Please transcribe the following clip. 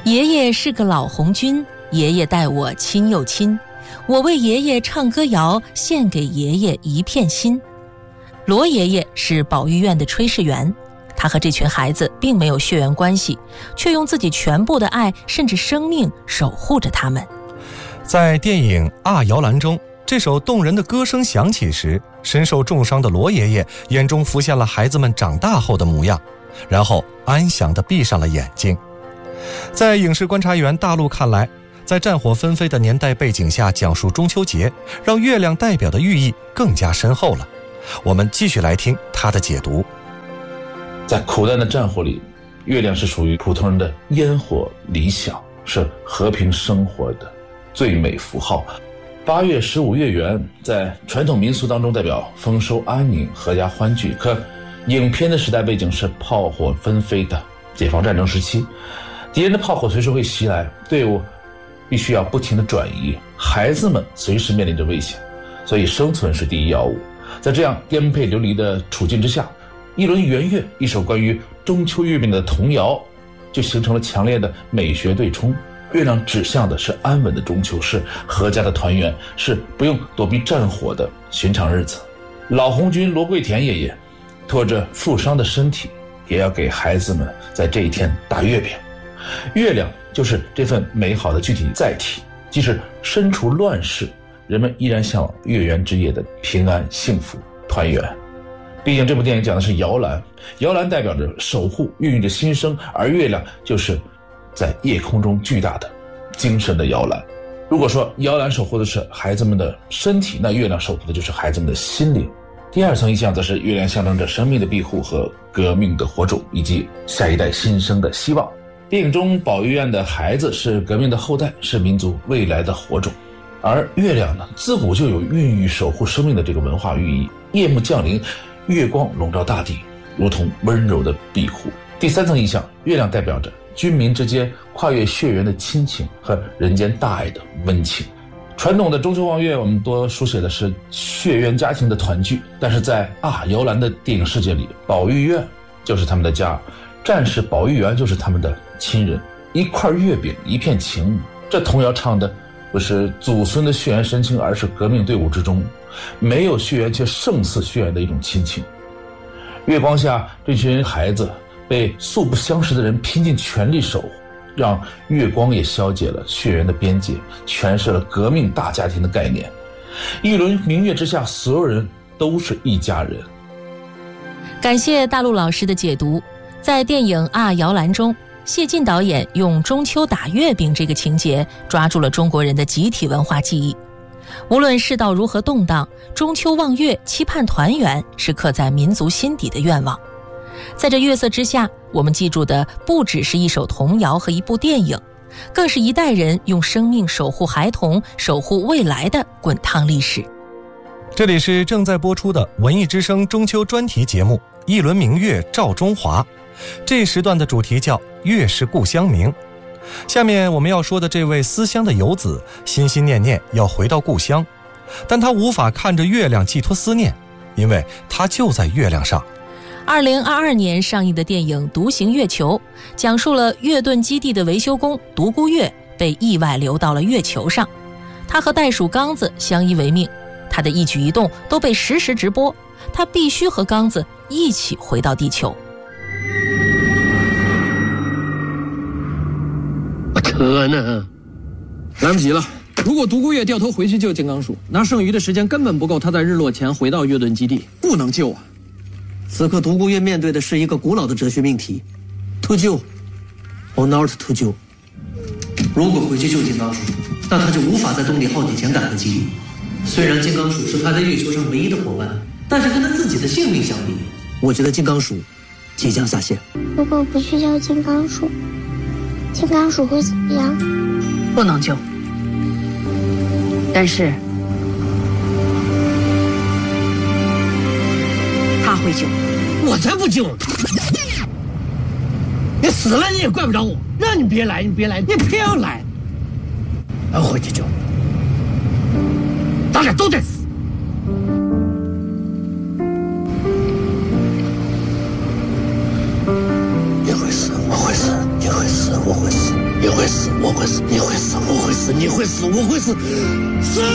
爷爷是个老红军，爷爷待我亲又亲，我为爷爷唱歌谣，献给爷爷一片心。罗爷爷是保育院的炊事员，他和这群孩子并没有血缘关系，却用自己全部的爱甚至生命守护着他们。 在电影《啊摇篮》中，这首动人的歌声响起时，身受重伤的罗爷爷眼中浮现了孩子们长大后的模样，然后安详地闭上了眼睛。在影视观察员大陆看来，在战火纷飞的年代背景下讲述中秋节，让月亮代表的寓意更加深厚了。我们继续来听他的解读。 在苦难的战火里，月亮是属于普通人的烟火理想，是和平生活的最美符号。8月15月圆在传统民俗当中代表丰收安宁、阖家欢聚，可影片的时代背景是炮火纷飞的解放战争时期，敌人的炮火随时会袭来，队伍必须要不停地转移，孩子们随时面临着危险，所以生存是第一要务。在这样颠沛流离的处境之下，一轮圆月，一首关于中秋月饼的童谣，就形成了强烈的美学对冲。月亮指向的是安稳的中秋，是阖家的团圆，是不用躲避战火的寻常日子。老红军罗桂田爷爷拖着负伤的身体，也要给孩子们在这一天打月饼。月亮就是这份美好的具体载体，即使身处乱世，人们依然向往月圆之夜的平安、幸福、团圆。毕竟这部电影讲的是摇篮，摇篮代表着守护，孕育着新生，而月亮就是在夜空中巨大的精神的摇篮。如果说摇篮守护的是孩子们的身体，那月亮守护的就是孩子们的心灵。第二层意象则是月亮象征着生命的庇护和革命的火种，以及下一代新生的希望。电影中保育院的孩子是革命的后代，是民族未来的火种。而月亮呢，自古就有孕育守护生命的这个文化寓意。夜幕降临，月光笼罩大地，如同温柔的庇护。第三层意象，月亮代表着军民之间跨越血缘的亲情和人间大爱的温情。传统的中秋望月，我们多书写的是血缘家庭的团聚，但是在摇篮的电影世界里，保育院就是他们的家，战士保育员就是他们的亲人。一块月饼，一片情，这童谣唱的不是祖孙的血缘深情，而是革命队伍之中没有血缘却胜似血缘的一种亲情。月光下，这群孩子被素不相识的人拼尽全力守护，让月光也消解了血缘的边界，诠释了革命大家庭的概念。一轮明月之下，所有人都是一家人。 感谢大陆老师的解读。在电影《啊摇篮》中，谢晋导演用中秋打月饼这个情节，抓住了中国人的集体文化记忆。无论世道如何动荡，中秋望月期盼团圆是刻在民族心底的愿望。在这月色之下，我们记住的不只是一首童谣和一部电影，更是一代人用生命守护孩童、守护未来的滚烫历史。 这里是正在播出的文艺之声中秋专题节目《一轮明月照中华》，这时段的主题叫月是故乡明。下面我们要说的这位思乡的游子，心心念念要回到故乡，但他无法看着月亮寄托思念，因为他就在月亮上。 2022年上映的电影《独行月球》讲述了月盾基地的维修工独孤月被意外流到了月球上，他和袋鼠刚子相依为命，他的一举一动都被实时直播，他必须和刚子一起回到地球。 不可能，来不及了。如果独孤月掉头回去救金刚鼠，那剩余的时间根本不够他在日落前回到月盾基地，不能救啊。 此刻独孤月面对的是一个古老的哲学命题 ：to 救 or not to 救。如果回去救金刚鼠，那他就无法在冬底浩劫前赶回基地。虽然金刚鼠是他在月球上唯一的伙伴，但是跟他自己的性命相比，我觉得金刚鼠即将下线。 如果不去救金刚鼠，金刚鼠会怎么样？ 不能救，但是他会救。 我才不救呢！你死了你也怪不着我，让你别来你别来，你偏要来。俺回去救，咱俩都得死。你会死，我会死，你会死，我会死， 你会死，我会死，你会死，我会死，你会死，我会死，死！